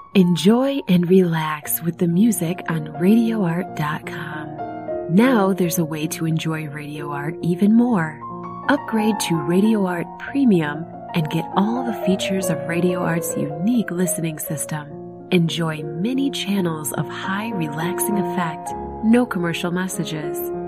Enjoy and relax with the music on RadioArt.com. Now there's a way to enjoy Radio Art even more. Upgrade to Radio Art Premium and get all the features of Radio Art's unique listening system. Enjoy many channels of high relaxing effect, no commercial messages,